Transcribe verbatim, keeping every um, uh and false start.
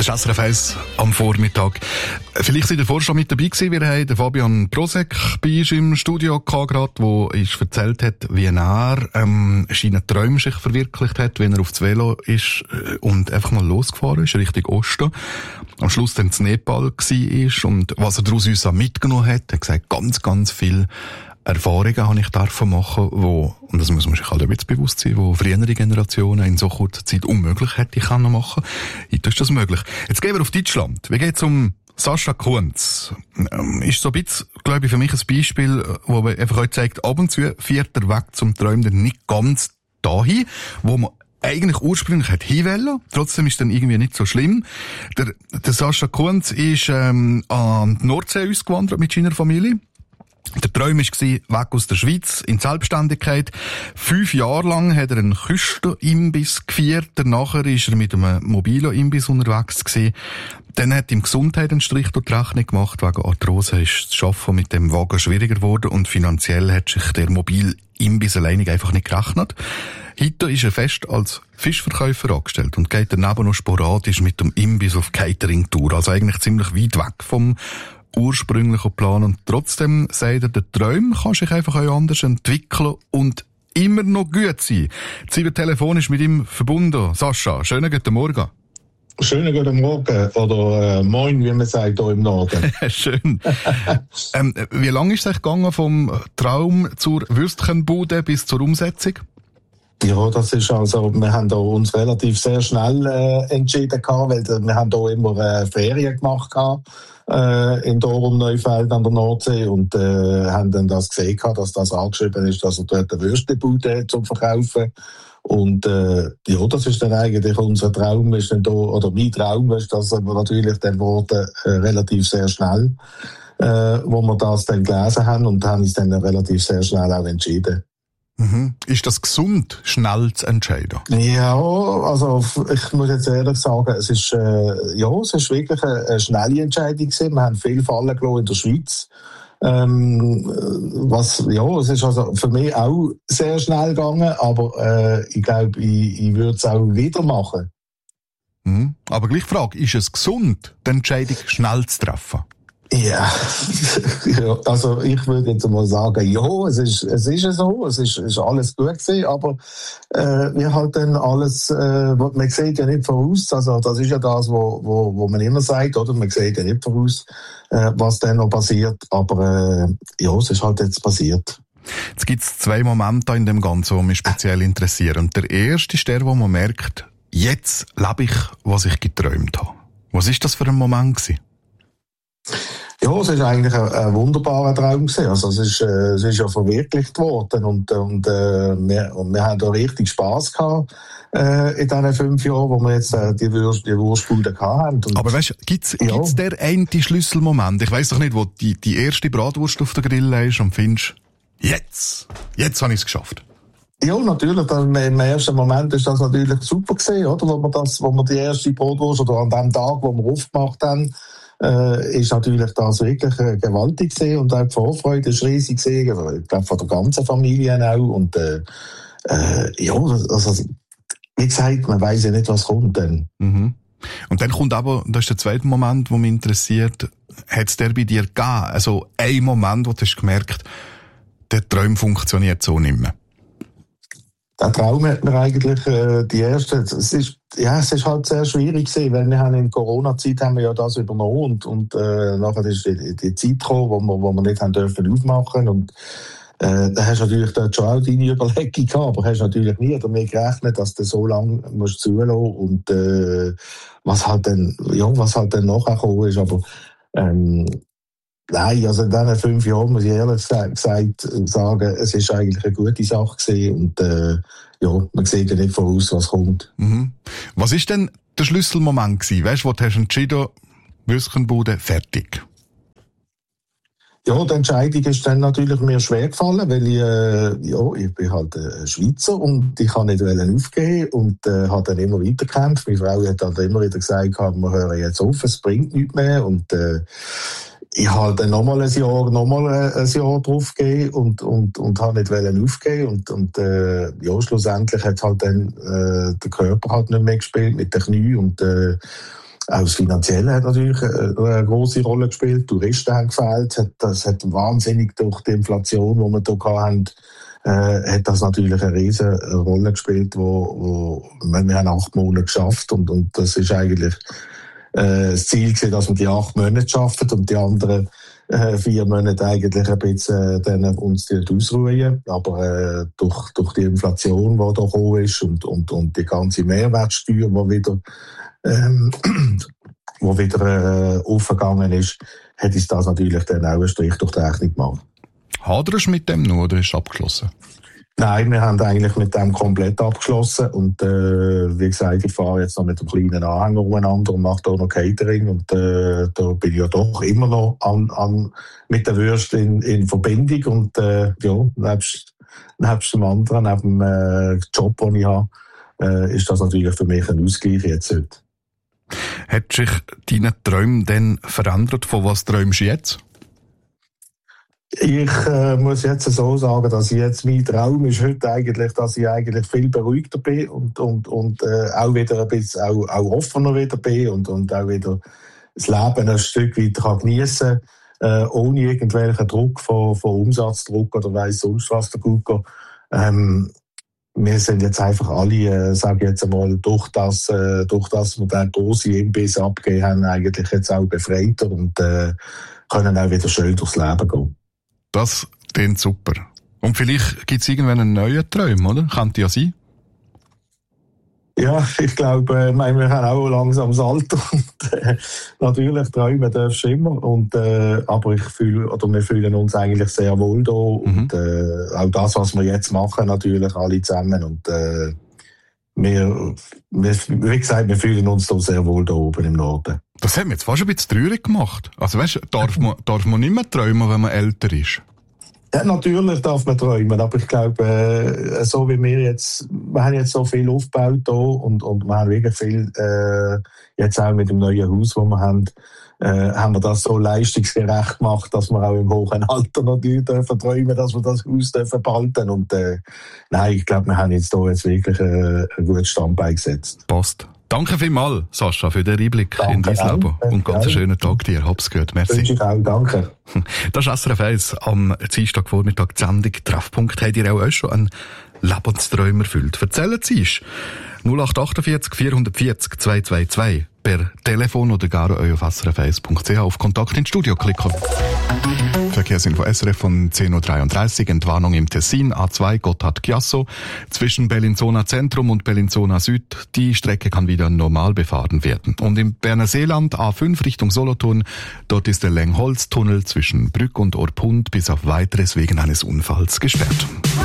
Das ist S R F eins am Vormittag. Vielleicht seid ihr vorher schon mit dabei gewesen. Wir haben den Fabian Brosek bei uns im Studio gehabt, gerade, wo er erzählt hat, wie er ähm, seine Träume sich verwirklicht hat, wenn er aufs Velo ist und einfach mal losgefahren ist, Richtung Osten. Am Schluss dann in Nepal war und was er daraus uns auch mitgenommen hat, er hat gesagt, ganz, ganz viel Erfahrungen habe ich dürfen machen, wo, und das muss man sich halt ein bisschen bewusst sein, wo frühere Generationen in so kurzer Zeit unmöglich hätte ich können machen. Heute ist das möglich. Jetzt gehen wir auf Deutschland. Wie geht's um Sascha Kunz? Ähm, ist so ein bisschen, glaube ich, für mich ein Beispiel, wo man einfach heute zeigt, ab und zu fährt der Weg zum Träumen nicht ganz dahin, wo man eigentlich ursprünglich hat hinwollen. Trotzdem ist dann irgendwie nicht so schlimm. Der, der Sascha Kunz ist ähm, an die Nordsee ausgewandert mit seiner Familie. Der Traum war, weg aus der Schweiz, in die Selbstständigkeit. Fünf Jahre lang hat er einen Küstenimbiss geführt. Danach war er mit einem Mobilo-Imbiss unterwegs gewesen. Dann hat ihm Gesundheit einen Strich durch die Rechnung gemacht. Wegen Arthrose ist das Arbeiten mit dem Wagen schwieriger geworden und finanziell hat sich der Mobil-Imbiss alleinig einfach nicht gerechnet. Heute ist er fest als Fischverkäufer angestellt und geht daneben noch sporadisch mit dem Imbiss auf Catering-Tour. Also eigentlich ziemlich weit weg vom ursprünglichen Plan. Und trotzdem sagt er, der Traum kann sich einfach auch anders entwickeln und immer noch gut sein. Jetzt sind wir telefonisch mit ihm verbunden. Sascha, schönen guten Morgen. Schönen guten Morgen, oder äh, Moin, wie man sagt hier im Norden. Schön. ähm, wie lange ist es gegangen vom Traum zur Würstchenbude bis zur Umsetzung? Ja, das ist also, wir haben da uns relativ sehr schnell äh, entschieden gehabt, weil wir haben da immer äh, Ferien gemacht gehabt, äh, in Dorum Neufeld an der Nordsee und äh, haben dann das gesehen gehabt, dass das angeschrieben ist, dass er dort eine Würstchenbude zum Verkaufen. Und äh, ja, das ist dann eigentlich unser Traum, ist dann da, oder mein Traum ist das aber natürlich dann wurde äh, relativ sehr schnell, äh, wo wir das dann gelesen haben und haben uns dann relativ sehr schnell auch entschieden. Mhm. Ist das gesund, schnell zu entscheiden? Ja, also ich muss jetzt ehrlich sagen, es ist äh, ja, es ist wirklich eine, eine schnelle Entscheidung gewesen. Wir haben viel fallen gelassen in der Schweiz. Ähm, was, ja, es ist also für mich auch sehr schnell gegangen, aber äh, ich glaube, ich, ich würde es auch wieder machen. Mhm. Aber gleich Frage, ist es gesund, die Entscheidung schnell zu treffen? Ja, ja, also ich würde jetzt mal sagen, ja, es ist, es ist so, es ist, ist alles gut gewesen, aber äh, wir halt dann alles, äh, man sieht ja nicht voraus, also das ist ja das, wo, wo, wo man immer sagt, oder? Man sieht ja nicht voraus, äh, was dann noch passiert, aber äh, ja, es ist halt jetzt passiert. Jetzt gibt es zwei Momente in dem Ganzen, die mich speziell interessieren. Und der erste ist der, wo man merkt, jetzt lebe ich, was ich geträumt habe. Was ist das für ein Moment gewesen? Ja, es ist eigentlich ein, ein wunderbarer Traum gewesen. Also es ist, äh, es ist ja verwirklicht worden und, und, äh, wir, und wir haben da richtig Spass gehabt äh, in diesen fünf Jahren, wo wir jetzt äh, die, Wurst, die Wurstbude gehabt haben. Und aber weißt du, gibt's, ja. gibt's der eine Schlüsselmoment? Ich weiss doch nicht, wo die, die erste Bratwurst auf der Grille ist und findest, jetzt, jetzt habe ich es geschafft. Ja, natürlich. Im ersten Moment ist das natürlich super gewesen, oder? Wo wir das, wo wir die erste Bratwurst oder an dem Tag, wo wir aufgemacht haben, Äh, ist natürlich das wirklich äh, gewaltig gewesen und auch die Vorfreude ist riesig gewesen, ich glaube von der ganzen Familie auch und äh, äh, ja, also wie gesagt, man weiss ja nicht, was kommt dann. Mhm. Und dann kommt aber, das ist der zweite Moment, der mich interessiert, hat es der bei dir gegeben, also ein Moment, wo du hast gemerkt, der Traum funktioniert so nicht mehr? Der Traum hat mir eigentlich äh, die erste, es ist, ja, es ist halt sehr schwierig gewesen, weil wir haben in Corona-Zeit haben wir ja das übernommen und, und äh, nachher ist die, die Zeit gekommen, wo wir, wo wir nicht haben dürfen aufmachen und äh, da hast du natürlich dort schon auch deine Überlegung gehabt, aber hast natürlich nie damit gerechnet, dass du so lange musst zulassen und äh, was halt dann, ja, was halt dann nachher gekommen ist, aber ähm, nein, also in diesen fünf Jahren muss ich ehrlich gesagt sagen, es ist eigentlich eine gute Sache gewesen und äh, ja, man sieht ja nicht voraus, was kommt. Mhm. Was ist denn der Schlüsselmoment gewesen? Weißt du, wo du hast entschieden, Würstchenbude fertig? Ja, die Entscheidung ist dann natürlich mir schwer gefallen, weil ich, äh, ja, ich bin halt ein Schweizer und ich kann nicht aufgeben und äh, habe dann immer weiter gekämpft. Meine Frau hat halt immer wieder gesagt, wir hören jetzt auf, es bringt nichts mehr und äh, ich habe dann nochmal ein Jahr, nochmal ein Jahr drauf gegeben und, und, und habe nicht aufgeben und, und äh, ja, schlussendlich hat halt dann äh, der Körper halt nicht mehr gespielt mit den Knien und äh, auch das Finanzielle hat natürlich eine, eine grosse Rolle gespielt. Touristen haben gefehlt. Das hat wahnsinnig durch die Inflation, die wir hier hatten, äh, hat das natürlich eine riesige Rolle gespielt, wo, wo wir haben acht Monate geschafft und, und das ist eigentlich äh, das Ziel gewesen, dass wir die acht Monate schaffen und die anderen äh, vier Monate eigentlich ein bisschen äh, dann uns ausruhen. Aber äh, durch, durch die Inflation, die da gekommen ist und, und, und die ganze Mehrwertsteuer, die wieder ähm, wo wieder äh, aufgegangen ist, hat uns das natürlich dann auch einen Strich durch die Rechnung gemacht. Haderst du mit dem noch oder ist es abgeschlossen? Nein, wir haben eigentlich mit dem komplett abgeschlossen und äh, wie gesagt, ich fahre jetzt noch mit einem kleinen Anhänger umeinander und mache da noch Catering und äh, da bin ich ja doch immer noch an, an, mit der Würste in, in Verbindung und äh, ja, nebst, nebst dem anderen, neben dem äh, Job, den ich habe, äh, ist das natürlich für mich ein Ausgleich jetzt heute. Hat sich deine Träume denn verändert? Von was träumst du jetzt? Ich äh, muss jetzt so sagen, dass ich jetzt mein Traum ist heute eigentlich, dass ich eigentlich viel beruhigter bin und, und, und äh, auch wieder ein bisschen auch, auch offener wieder bin und, und auch wieder das Leben ein Stück weiter kann geniessen kann, äh, ohne irgendwelchen Druck von, von Umsatzdruck oder weiss sonst was der Gucker. Ähm, wir sind jetzt einfach alle, äh, sage ich jetzt einmal, durch das, äh, durch das wir den grossen Imbiss abgegeben haben, eigentlich jetzt auch befreiter und äh, können auch wieder schön durchs Leben gehen. Das klingt super. Und vielleicht gibt es irgendwann einen neuen Traum, oder? Könnte ja sein. Ja, ich glaube, äh, wir haben auch langsam das Alter und äh, natürlich träumen darfst du immer. Und, äh, aber ich fühle, oder wir fühlen uns eigentlich sehr wohl da mhm. und äh, auch das, was wir jetzt machen, natürlich alle zusammen. Und äh, wir, wir, wie gesagt, wir fühlen uns da sehr wohl da oben im Norden. Das hat mir jetzt fast ein bisschen traurig gemacht. Also weißt, darf man, darf man nicht mehr träumen, wenn man älter ist? Ja, natürlich darf man träumen, aber ich glaube, äh, so wie wir jetzt, wir haben jetzt so viel aufgebaut hier und, und wir haben wirklich viel, äh, jetzt auch mit dem neuen Haus, das wir haben, äh, haben wir das so leistungsgerecht gemacht, dass wir auch im hohen Alter natürlich dürfen träumen, dass wir das Haus dürfen behalten und äh, nein, ich glaube, wir haben jetzt hier jetzt wirklich äh, ein gutes Standbein gesetzt. Passt. Danke vielmals, Sascha, für den Einblick in dein Leben. Und ganz einen schönen Tag dir. Hab's gehört. Merci. Wünsche ich auch. Danke. Das ist S R F eins. Am Dienstagvormittag die Sendung Treffpunkt. Habt ihr auch euch schon einen Lebenstraum erfüllt? Erzählen Sie es. null acht achtundvierzig vierhundertvierzig zweihundertzweiundzwanzig per Telefon oder gar auf s r f eins punkt c h auf Kontakt ins Studio klicken. Verkehrsinfo S R F von zehn Uhr dreiunddreißig, Entwarnung im Tessin, A zwei Gotthard-Chiasso, zwischen Bellinzona Zentrum und Bellinzona Süd. Die Strecke kann wieder normal befahren werden. Und im Berner Seeland, A fünf Richtung Solothurn, dort ist der Längholztunnel zwischen Brück und Orpund bis auf Weiteres wegen eines Unfalls gesperrt.